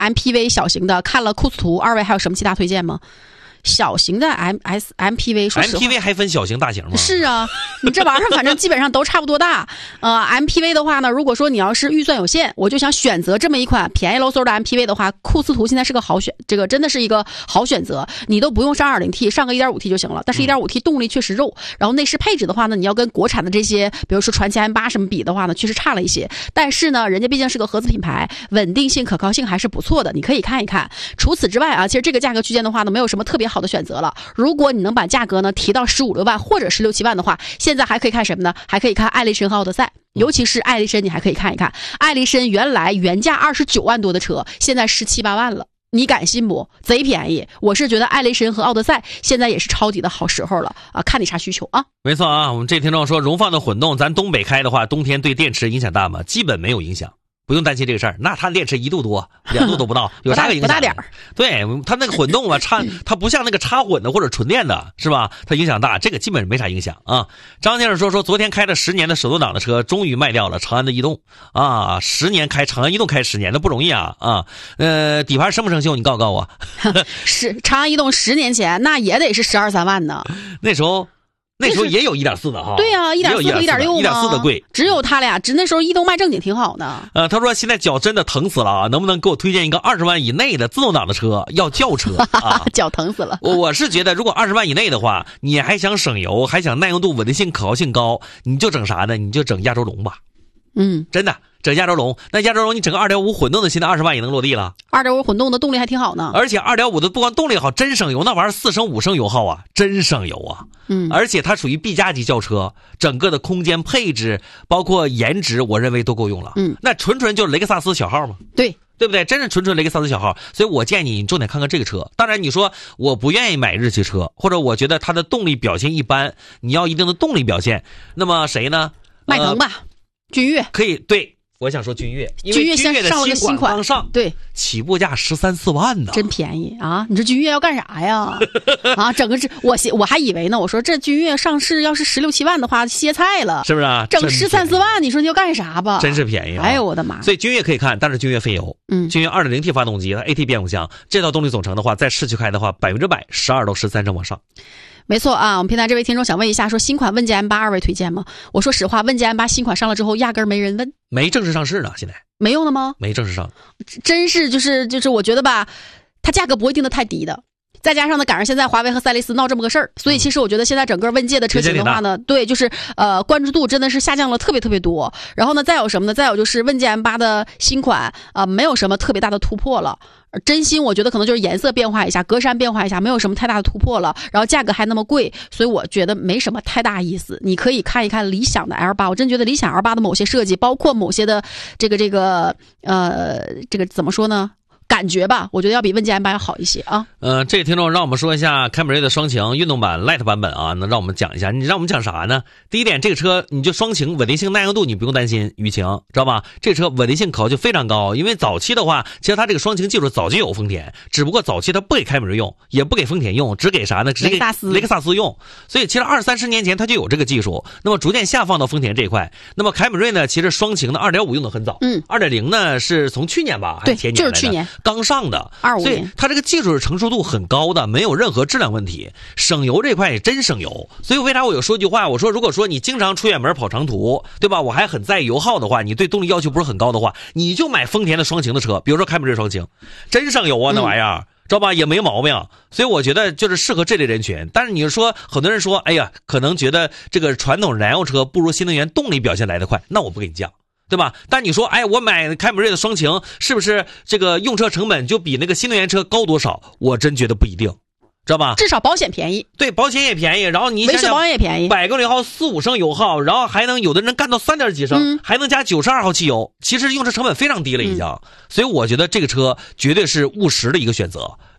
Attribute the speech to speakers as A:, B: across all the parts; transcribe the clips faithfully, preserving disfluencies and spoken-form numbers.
A: M P V 小型的，看了酷似图，二位还有什么其他推荐吗？小型的 M S M P V， 说实话
B: M P V 还分小型大型吗？
A: 是啊，你这玩意儿反正基本上都差不多大。呃 ，M P V 的话呢，如果说你要是预算有限，我就想选择这么一款便宜喽嗖的 M P V 的话，酷似图现在是个好选，这个真的是一个好选择。你都不用上 二点零 T， 上个 一点五 T 就行了。但是 一点五 T 动力确实肉，然后内饰配置的话呢，你要跟国产的这些，比如说传祺 M 八 什么比的话呢，确实差了一些。但是呢，人家毕竟是个合资品牌，稳定性、可靠性还是不错的，你可以看一看。除此之外啊，其实这个价格区间的话呢，没有什么特别好的选择了。如果你能把价格呢提到十五六万或者十六七万的话，现在还可以看什么呢？还可以看艾力绅和奥德赛，尤其是艾力绅，你还可以看一看。艾力绅原来原价二十九万多的车，现在十七八万了，你敢信不？贼便宜。我是觉得艾力绅和奥德赛现在也是抄底的好时候了啊，看你啥需求啊。
B: 没错啊，我们这听众说荣放的混动，咱东北开的话，冬天对电池影响大吗？基本没有影响。不用担心这个事儿，那它电池一度多，两度都不到，有啥个影响？
A: 不大点儿。
B: 对，它那个混动啊，插它不像那个插混的或者纯电的，是吧？它影响大，这个基本没啥影响啊。张先生说说，昨天开了十年的手动挡的车，终于卖掉了长安的逸动啊，十年开长安逸动开十年，那不容易啊啊。呃，底盘生不生锈？你告诉告诉我。
A: 是长安逸动十年前那也得是十二三万呢，
B: 那时候。那时候也有一点四的哈，
A: 对呀、啊，一点四和一点六，
B: 一点四的贵，
A: 只有他俩，只那时候逸动卖正经挺好的。
B: 呃，他说现在脚真的疼死了啊，能不能给我推荐一个二十万以内的自动挡的车？要轿车啊，
A: 脚疼死了。
B: 我我是觉得，如果二十万以内的话，你还想省油，还想耐用度、稳定性、可靠性高，你就整啥呢？你就整亚洲龙吧。
A: 嗯，
B: 真的。整亚洲龙，那亚洲龙你整个 二点五 混动的，现在二十万也能落地了。
A: 二点五 混动的动力还挺好呢，
B: 而且 二点五 的不光动力好，真省油，那玩意儿四升五升油耗啊，真省油啊。
A: 嗯，
B: 而且它属于 B 加级轿车，整个的空间配置包括颜值，我认为都够用了。
A: 嗯，
B: 那纯纯就是雷克萨斯小号嘛。
A: 对。
B: 对不对？真是纯纯雷克萨斯小号，所以我建议你重点看看这个车。当然，你说我不愿意买日系车，或者我觉得它的动力表现一般，你要一定的动力表现，那么谁呢？
A: 迈腾吧，呃、君越
B: 可以。对，我想说君越，因
A: 为
B: 君越的新款刚上，
A: 对，
B: 起步价十三四万呢，
A: 真便宜啊！你这君越要干啥呀？啊，整个这我我还以为呢，我说这君越上市要是十六七万的话，歇菜了，
B: 是不是啊？
A: 整十三四万，你说你要干啥吧？
B: 真是便宜啊！
A: 哎呦我的妈！
B: 所以君越可以看，但是君越费油。
A: 嗯，
B: 君越 二点零 T 发动机，它 A T 变速箱，这套动力总成的话，在市区开的话，百分之百十二到十三升往上。
A: 没错啊，我们平台这位听众想问一下，说新款问界 M 八 二位推荐吗？我说实话，问界 M 八 新款上了之后，压根儿没人问，
B: 没正式上市呢，现在
A: 没用的吗？
B: 没正式上，
A: 真是就是就是，我觉得吧，它价格不会定的太低的。再加上呢，赶上现在华为和赛力斯闹这么个事儿，所以其实我觉得现在整个问界的车型的话呢，对，就是呃关注度真的是下降了特别特别多。然后呢，再有什么呢？再有就是问界 M 八 的新款啊、呃，没有什么特别大的突破了。真心我觉得可能就是颜色变化一下，格栅变化一下，没有什么太大的突破了。然后价格还那么贵，所以我觉得没什么太大意思。你可以看一看理想的 L 八，我真觉得理想 L 八 的某些设计，包括某些的这个这个呃这个怎么说呢？感觉吧，我觉得要比问界 M 八 要好一些啊。
B: 呃，这个听众让我们说一下凯美瑞的双擎运动版 Light 版本啊，能让我们讲一下。你让我们讲啥呢？第一点，这个车你就双擎稳定性、耐用度你不用担心，雨晴知道吧？这车稳定性可靠性非常高，因为早期的话，其实它这个双擎技术早就有丰田，只不过早期它不给凯美瑞用，也不给丰田用，只给啥呢？只给
A: 雷克萨斯。
B: 雷克萨斯用。所以其实二三十年前它就有这个技术，那么逐渐下放到丰田这一块。那么凯美瑞呢，其实双擎的 二点五 用的很早，
A: 嗯 ，二
B: 点零 呢是从去年吧，还是前年？
A: 就是去年
B: 刚上的。
A: 二五年，
B: 所以它这个技术成熟度很高的，没有任何质量问题。省油这块也真省油，所以为啥我有说句话，我说如果说你经常出远门跑长途，对吧？我还很在意油耗的话，你对动力要求不是很高的话，你就买丰田的双擎的车，比如说凯美瑞双擎，真省油啊，那玩意儿。嗯，知道吧？也没毛病，所以我觉得就是适合这类人群。但是你说很多人说，哎呀，可能觉得这个传统燃油车不如新能源动力表现来得快，那我不跟你犟。对吧？但你说，哎，我买凯美瑞的双擎，是不是这个用车成本就比那个新能源车高多少？我真觉得不一定，知道吧？
A: 至少保险便宜，
B: 对，保险也便宜，然后你想想
A: 维修保险也便宜，
B: 百公里耗四五升油耗，然后还能有的人干到三点几升，嗯、还能加九十二号汽油，其实用车成本非常低了已经。嗯、所以我觉得这个车绝对是务实的一个选择。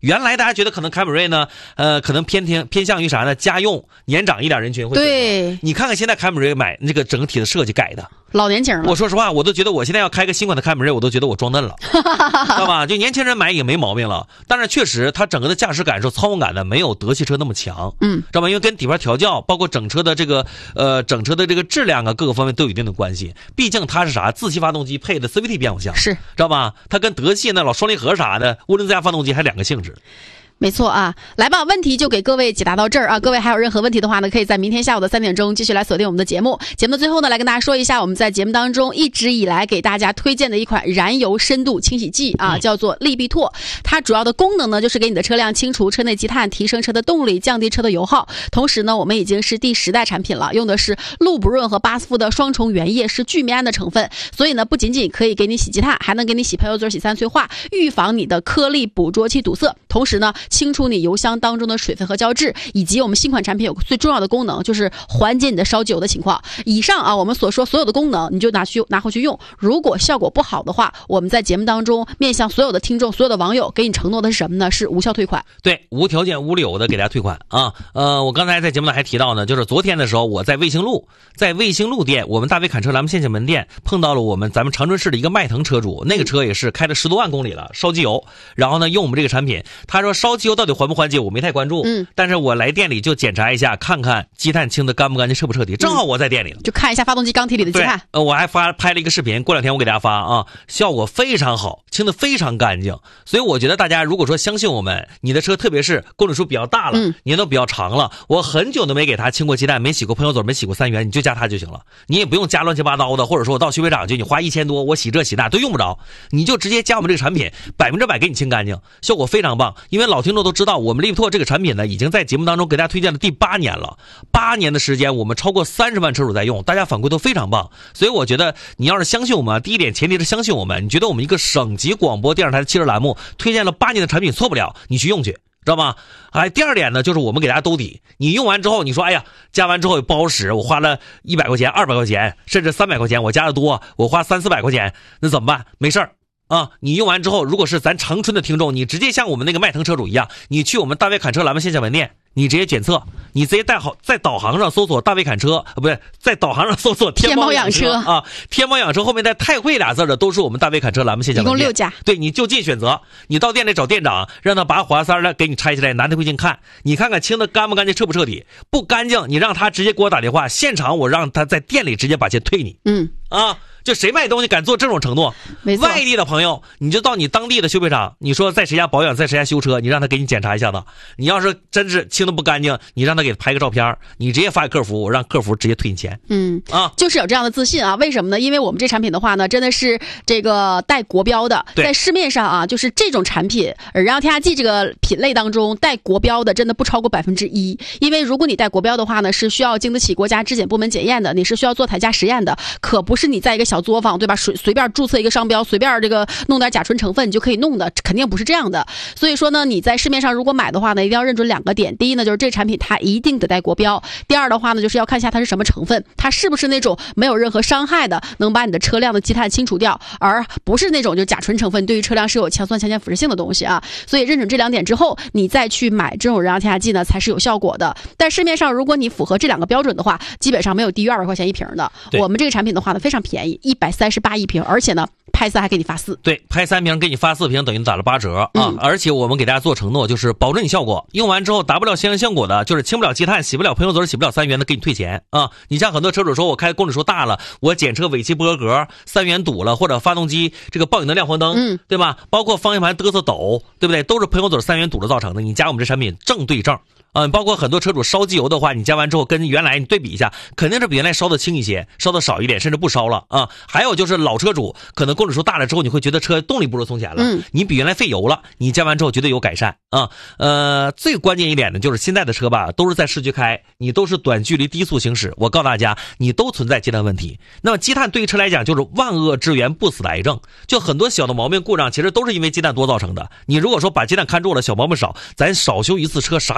B: 原来大家觉得可能凯美瑞呢，呃，可能偏偏偏向于啥呢？家用年长一点人群会。
A: 对，
B: 你看看现在凯美瑞买这个整体的设计改的。
A: 老年轻了，
B: 我说实话，我都觉得我现在要开个新款的凯美瑞，我都觉得我装嫩了，知道吧？就年轻人买也没毛病了。但是确实，它整个的驾驶感受、操控感呢，没有德系车那么强，
A: 嗯，
B: 知道吧？因为跟底盘调教，包括整车的这个呃整车的这个质量啊，各个方面都有一定的关系。毕竟它是啥，自吸发动机配的 C V T 变速箱，
A: 是，
B: 知道吧？它跟德系那老双离合啥的涡轮增压发动机还两个性质。
A: 没错啊，来吧，问题就给各位解答到这儿啊。各位还有任何问题的话呢，可以在明天下午的三点钟继续来锁定我们的节目。节目的最后呢，来跟大家说一下，我们在节目当中一直以来给大家推荐的一款燃油深度清洗剂啊，叫做利必拓。它主要的功能呢，就是给你的车辆清除车内积碳，提升车的动力，降低车的油耗。同时呢，我们已经是第十代产品了，用的是路不润和巴斯夫的双重原液，是聚醚胺的成分，所以呢，不仅仅可以给你洗积碳，还能给你洗喷油嘴、洗三催化，预防你的颗粒捕捉器堵塞。同时呢，清除你油箱当中的水分和胶质，以及我们新款产品有个最重要的功能，就是缓解你的烧机油的情况。以上啊，我们所说所有的功能，你就拿去拿回去用。如果效果不好的话，我们在节目当中面向所有的听众、所有的网友，给你承诺的是什么呢？是无效退款。
B: 对，无条件、无理由的给大家退款啊。呃，我刚才在节目呢还提到呢，就是昨天的时候，我在卫星路，在卫星路店，我们大威侃车栏目线下门店碰到了我们咱们长春市的一个迈腾车主，那个车也是开了十多万公里了，烧机油，然后呢用我们这个产品，他说烧机油到底缓不缓解，我没太关注，嗯，但是我来店里就检查一下，看看积碳清的干不干净、彻不彻底。正好我在店里了，
A: 嗯、就看一下发动机缸体里的积碳。
B: 呃，我还发拍了一个视频，过两天我给大家发啊，效果非常好，清的非常干净。所以我觉得大家如果说相信我们，你的车特别是公里数比较大了，嗯、年头比较长了，我很久都没给它清过积碳，没洗过喷油嘴，没洗过三元，你就加它就行了，你也不用加乱七八糟的，或者说我到修配厂去，你花一千多，我洗这洗那都用不着，你就直接加我们这个产品，百分之百给你清干净，效果非常棒。因为老听众都知道，我们利必拓这个产品呢，已经在节目当中给大家推荐了第八年了，八年的时间，我们超过三十万车主在用，大家反馈都非常棒。所以我觉得你要是相信我们，第一点前提是相信我们，你觉得我们一个省级广播电视台的汽车栏目推荐了八年的产品错不了，你去用去，知道吗？哎，第二点呢，就是我们给大家兜底，你用完之后，你说哎呀，加完之后也不好使，我花了一百块钱、二百块钱，甚至三百块钱，我加的多，我花三四百块钱，那怎么办？没事儿。啊，你用完之后，如果是咱长春的听众，你直接像我们那个迈腾车主一样，你去我们大威侃车栏目线下门店，你直接检测，你直接带好，在导航上搜索大威侃车，啊，不对，在导航上搜索天猫养车啊，天猫养车后面带太贵俩字的都是我们大威侃车栏目线下门店，
A: 一共六家，
B: 对，你就近选择，你到店里找店长，让他把火花塞来给你拆下来，拿那回镜看，你看看清的干不干净，彻不彻底，不干净，你让他直接给我打电话，现场我让他在店里直接把钱退你，
A: 嗯
B: 啊。就谁卖东西敢做这种承诺？外地的朋友，你就到你当地的修配厂，你说在谁家保养，在谁家修车，你让他给你检查一下子。你要是真是清的不干净，你让他给拍个照片，你直接发给客服，我让客服直接退你钱。
A: 嗯
B: 啊，
A: 就是有这样的自信啊。为什么呢？因为我们这产品的话呢，真的是这个带国标的，在市面上啊，就是这种产品，燃油添加剂这个品类当中带国标的，真的不超过百分之一。因为如果你带国标的话呢，是需要经得起国家质检部门检验的，你是需要做台价实验的，可不是你在一个小作坊，对吧？随随便注册一个商标，随便这个弄点甲醇成分你就可以弄的，肯定不是这样的。所以说呢，你在市面上如果买的话呢，一定要认准两个点。第一呢，就是这产品它一定得带国标；第二的话呢，就是要看一下它是什么成分，它是不是那种没有任何伤害的，能把你的车辆的积碳清除掉，而不是那种就甲醇成分对于车辆是有强酸强碱腐蚀性的东西啊。所以认准这两点之后，你再去买这种燃油添加剂呢，才是有效果的。但市面上如果你符合这两个标准的话，基本上没有低于二百块钱一瓶的。我们这个产品的话呢，非常便宜，一百三十八一瓶，而且呢，拍三还给你发四。
B: 对，拍三瓶给你发四瓶，等于打了八折啊！嗯、而且我们给大家做承诺，就是保证你效果，用完之后达不了相应效果的，就是清不了积碳、洗不了喷油嘴、洗不了三元的，给你退钱啊！你像很多车主说，我开公里数大了，我检测尾气不合格，三元堵了，或者发动机这个报警的亮黄灯，嗯，对吧？包括方向盘嘚瑟抖，对不对？都是喷油嘴、三元堵了造成的。你加我们这产品正对正。嗯，包括很多车主烧机油的话，你加完之后跟原来你对比一下，肯定是比原来烧的轻一些，烧的少一点，甚至不烧了啊。还有就是老车主，可能公里数大了之后，你会觉得车动力不如从前了，嗯，你比原来费油了，你加完之后绝对有改善啊。呃，最关键一点呢，就是现在的车吧，都是在市区开，你都是短距离低速行驶，我告诉大家，你都存在积碳问题。那么积碳对于车来讲，就是万恶之源，不死的癌症。就很多小的毛病故障，其实都是因为积碳多造成的。你如果说把积碳看住了，小毛病少，咱少修一次车，啥钱都省回来。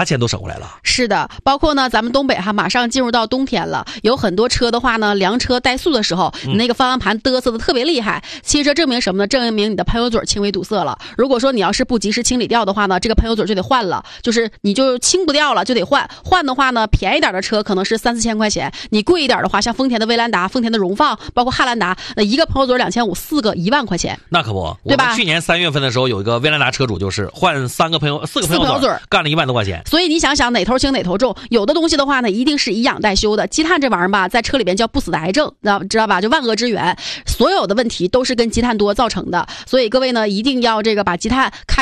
B: 过来了。
A: 是的，包括呢，咱们东北哈马上进入到冬天了，有很多车的话呢，凉车怠速的时候，你那个方向盘嘚瑟的特别厉害。嗯、其实这证明什么呢？证明你的喷油嘴轻微堵塞了。如果说你要是不及时清理掉的话呢，这个喷油嘴就得换了，就是你就清不掉了，就得换。换的话呢，便宜点的车可能是三四千块钱，你贵一点的话，像丰田的威兰达、丰田的荣放，包括汉兰达，那一个喷油嘴两千五，四个一万块钱。
B: 那可不，
A: 对吧？
B: 我们去年三月份的时候，有一个威兰达车主就是换三个喷油、四个喷油嘴，干了一万多块钱。
A: 所以你想想哪头轻哪头重，有的东西的话呢，一定是以养代修的。积碳这玩意儿吧，在车里边叫不死的癌症，知道吧？就万恶之源，所有的问题都是跟积碳多造成的。所以各位呢，一定要这个把积碳看